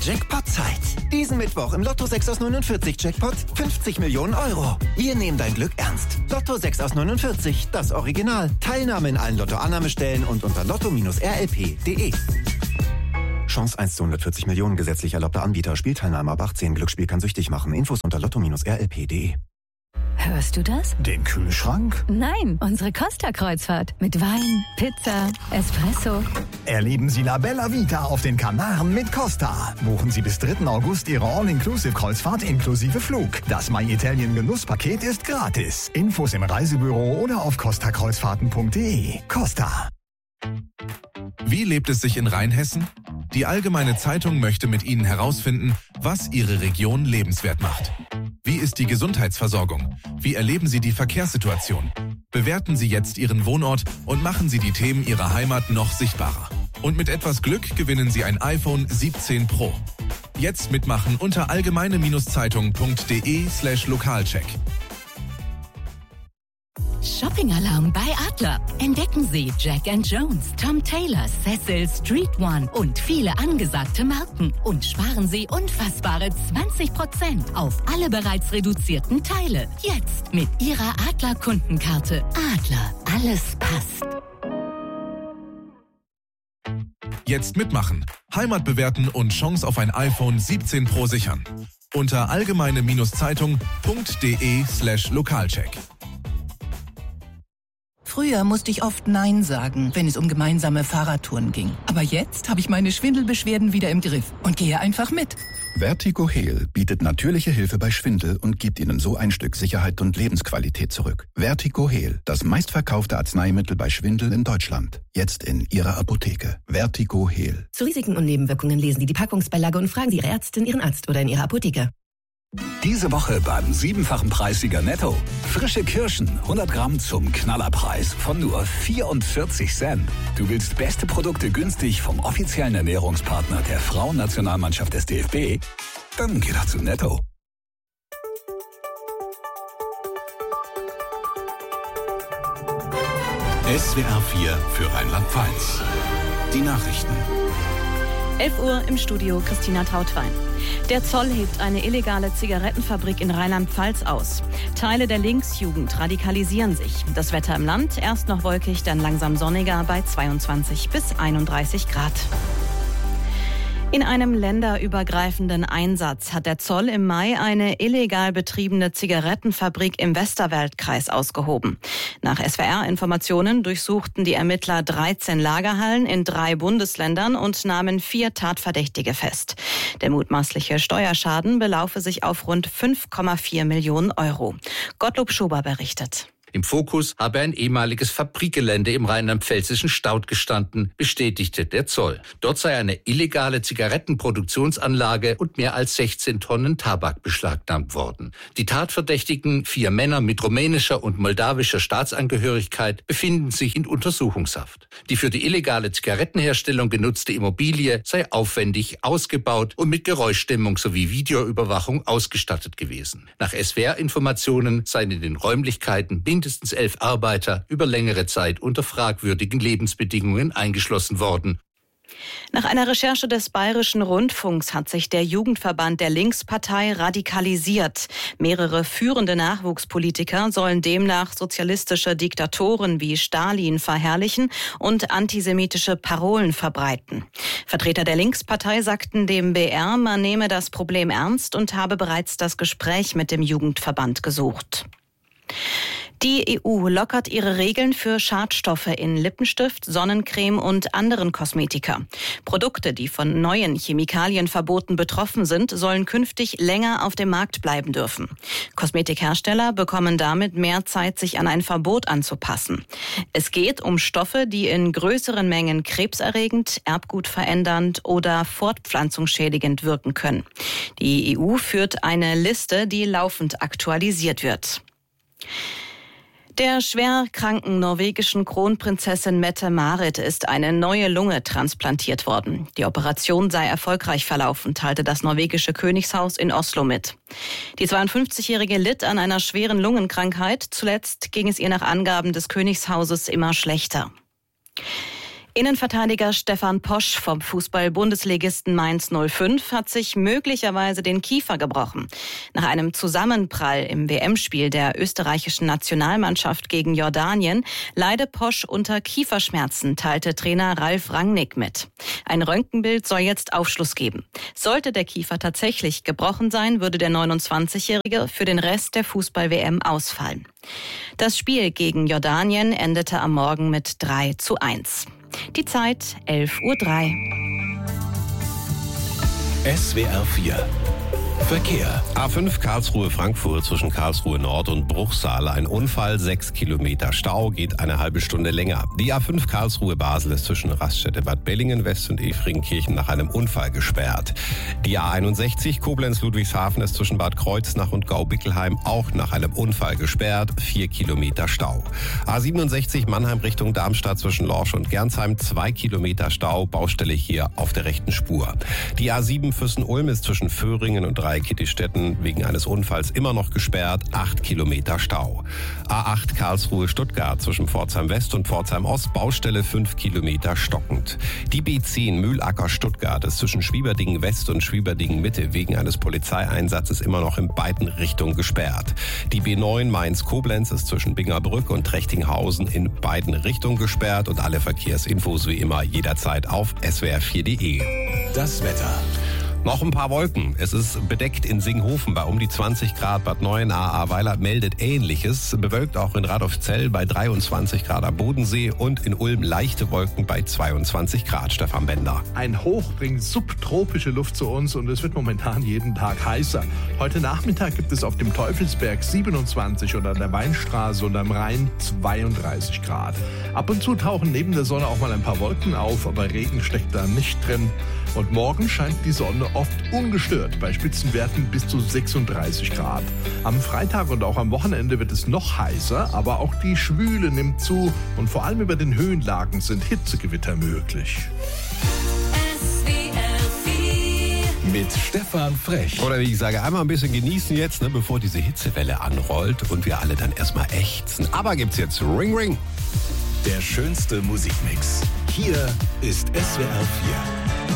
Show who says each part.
Speaker 1: Jackpot-Zeit. Diesen Mittwoch im Lotto 6 aus 49 Jackpot 50 Millionen Euro. Wir nehmen dein Glück ernst. Lotto 6 aus 49, das Original. Teilnahme in allen Lotto-Annahmestellen und unter lotto-rlp.de. Chance 1 zu 140 Millionen, gesetzlich erlaubter Anbieter. Spielteilnahme ab 18. Glücksspiel kann süchtig machen. Infos unter lotto-rlp.de.
Speaker 2: Hörst du das?
Speaker 3: Den Kühlschrank?
Speaker 2: Nein, unsere Costa-Kreuzfahrt. Mit Wein, Pizza, Espresso.
Speaker 3: Erleben Sie La Bella Vita auf den Kanaren mit Costa. Buchen Sie bis 3. August Ihre All-Inclusive-Kreuzfahrt inklusive Flug. Das My Italien Genusspaket ist gratis. Infos im Reisebüro oder auf costakreuzfahrten.de. Costa.
Speaker 4: Wie lebt es sich in Rheinhessen? Die Allgemeine Zeitung möchte mit Ihnen herausfinden, was Ihre Region lebenswert macht. Wie ist die Gesundheitsversorgung? Wie erleben Sie die Verkehrssituation? Bewerten Sie jetzt Ihren Wohnort und machen Sie die Themen Ihrer Heimat noch sichtbarer. Und mit etwas Glück gewinnen Sie ein iPhone 17 Pro. Jetzt mitmachen unter allgemeine-zeitung.de/Lokalcheck.
Speaker 2: Shopping-Alarm bei Adler. Entdecken Sie Jack & Jones, Tom Taylor, Cecil, Street One und viele angesagte Marken. Und sparen Sie unfassbare 20% auf alle bereits reduzierten Teile. Jetzt mit Ihrer Adler-Kundenkarte. Adler, alles passt.
Speaker 4: Jetzt mitmachen, Heimat bewerten und Chance auf ein iPhone 17 Pro sichern. Unter allgemeine-zeitung.de/Lokalcheck.
Speaker 5: Früher musste ich oft Nein sagen, wenn es um gemeinsame Fahrradtouren ging. Aber jetzt habe ich meine Schwindelbeschwerden wieder im Griff und gehe einfach mit.
Speaker 6: Vertigo Heal bietet natürliche Hilfe bei Schwindel und gibt Ihnen so ein Stück Sicherheit und Lebensqualität zurück. Vertigo Heal, das meistverkaufte Arzneimittel bei Schwindel in Deutschland. Jetzt in Ihrer Apotheke. Vertigo Heal.
Speaker 7: Zu Risiken und Nebenwirkungen lesen Sie die Packungsbeilage und fragen Sie Ihre Ärztin, Ihren Arzt oder in Ihrer Apotheke.
Speaker 8: Diese Woche beim 7-fachen Preissieger Netto. Frische Kirschen, 100 Gramm zum Knallerpreis von nur 44 Cent. Du willst beste Produkte günstig vom offiziellen Ernährungspartner der Frauennationalmannschaft des DFB? Dann geh doch zu Netto.
Speaker 9: SWR 4 für Rheinland-Pfalz. Die Nachrichten.
Speaker 10: 11 Uhr im Studio, Christina Trautwein. Der Zoll hebt eine illegale Zigarettenfabrik in Rheinland-Pfalz aus. Teile der Linksjugend radikalisieren sich. Das Wetter im Land, erst noch wolkig, dann langsam sonniger bei 22 bis 31 Grad. In einem länderübergreifenden Einsatz hat der Zoll im Mai eine illegal betriebene Zigarettenfabrik im Westerwaldkreis ausgehoben. Nach SWR-Informationen durchsuchten die Ermittler 13 Lagerhallen in 3 Bundesländern und nahmen 4 Tatverdächtige fest. Der mutmaßliche Steuerschaden belaufe sich auf rund 5,4 Millionen Euro. Gottlob Schober berichtet.
Speaker 11: Im Fokus habe ein ehemaliges Fabrikgelände im rheinland-pfälzischen Staudt gestanden, bestätigte der Zoll. Dort sei eine illegale Zigarettenproduktionsanlage und mehr als 16 Tonnen Tabak beschlagnahmt worden. Die Tatverdächtigen, 4 Männer mit rumänischer und moldawischer Staatsangehörigkeit, befinden sich in Untersuchungshaft. Die für die illegale Zigarettenherstellung genutzte Immobilie sei aufwendig ausgebaut und mit Geräuschdämmung sowie Videoüberwachung ausgestattet gewesen. Nach SWR-Informationen seien in den Räumlichkeiten mindestens 11 Arbeiter über längere Zeit unter fragwürdigen Lebensbedingungen eingeschlossen worden.
Speaker 10: Nach einer Recherche des Bayerischen Rundfunks hat sich der Jugendverband der Linkspartei radikalisiert. Mehrere führende Nachwuchspolitiker sollen demnach sozialistische Diktatoren wie Stalin verherrlichen und antisemitische Parolen verbreiten. Vertreter der Linkspartei sagten dem BR, man nehme das Problem ernst und habe bereits das Gespräch mit dem Jugendverband gesucht. Die EU lockert ihre Regeln für Schadstoffe in Lippenstift, Sonnencreme und anderen Kosmetika. Produkte, die von neuen Chemikalienverboten betroffen sind, sollen künftig länger auf dem Markt bleiben dürfen. Kosmetikhersteller bekommen damit mehr Zeit, sich an ein Verbot anzupassen. Es geht um Stoffe, die in größeren Mengen krebserregend, erbgutverändernd oder fortpflanzungsschädigend wirken können. Die EU führt eine Liste, die laufend aktualisiert wird. Der schwer kranken norwegischen Kronprinzessin Mette-Marit ist eine neue Lunge transplantiert worden. Die Operation sei erfolgreich verlaufen, teilte das norwegische Königshaus in Oslo mit. Die 52-Jährige litt an einer schweren Lungenkrankheit. Zuletzt ging es ihr nach Angaben des Königshauses immer schlechter. Innenverteidiger Stefan Posch vom Fußball-Bundesligisten Mainz 05 hat sich möglicherweise den Kiefer gebrochen. Nach einem Zusammenprall im WM-Spiel der österreichischen Nationalmannschaft gegen Jordanien leide Posch unter Kieferschmerzen, teilte Trainer Ralf Rangnick mit. Ein Röntgenbild soll jetzt Aufschluss geben. Sollte der Kiefer tatsächlich gebrochen sein, würde der 29-Jährige für den Rest der Fußball-WM ausfallen. Das Spiel gegen Jordanien endete am Morgen mit 3:1. Die Zeit 11:03 Uhr.
Speaker 9: SWR 4 Verkehr.
Speaker 12: A5 Karlsruhe-Frankfurt zwischen Karlsruhe Nord und Bruchsal. Ein Unfall, 6 Kilometer Stau, geht eine halbe Stunde länger. Die A5 Karlsruhe-Basel ist zwischen Raststätte-Bad Bellingen-West und Efringenkirchen nach einem Unfall gesperrt. Die A61 Koblenz-Ludwigshafen ist zwischen Bad Kreuznach und Gau-Bickelheim auch nach einem Unfall gesperrt, 4 Kilometer Stau. A67 Mannheim Richtung Darmstadt zwischen Lorsch und Gernsheim, 2 Kilometer Stau, Baustelle hier auf der rechten Spur. Die A7 Füssen-Ulm ist zwischen Föhringen und Kittistetten wegen eines Unfalls immer noch gesperrt, 8 Kilometer Stau. A8 Karlsruhe-Stuttgart zwischen Pforzheim West und Pforzheim Ost, Baustelle 5 Kilometer stockend. Die B10 Mühlacker-Stuttgart ist zwischen Schwieberdingen West und Schwieberdingen Mitte wegen eines Polizeieinsatzes immer noch in beiden Richtungen gesperrt. Die B9 Mainz-Koblenz ist zwischen Bingerbrück und Trechtinghausen in beiden Richtungen gesperrt und alle Verkehrsinfos wie immer jederzeit auf swr4.de.
Speaker 9: Das Wetter.
Speaker 12: Noch ein paar Wolken. Es ist bedeckt in Singhofen bei um die 20 Grad. Bad Neuenahr-Ahrweiler meldet Ähnliches. Bewölkt auch in Radolfzell bei 23 Grad am Bodensee und in Ulm leichte Wolken bei 22 Grad. Stefan Bender.
Speaker 13: Ein Hoch bringt subtropische Luft zu uns und es wird momentan jeden Tag heißer. Heute Nachmittag gibt es auf dem Teufelsberg 27 und an der Weinstraße und am Rhein 32 Grad. Ab und zu tauchen neben der Sonne auch mal ein paar Wolken auf, aber Regen steckt da nicht drin. Und morgen scheint die Sonne oft ungestört, bei Spitzenwerten bis zu 36 Grad. Am Freitag und auch am Wochenende wird es noch heißer, aber auch die Schwüle nimmt zu und vor allem über den Höhenlagen sind Hitzegewitter möglich.
Speaker 9: Mit Stefan Frech.
Speaker 12: Oder wie ich sage, einmal ein bisschen genießen jetzt, bevor diese Hitzewelle anrollt und wir alle dann erstmal ächzen. Aber gibt's jetzt Ring Ring.
Speaker 9: Der schönste Musikmix. Hier ist SWR 4.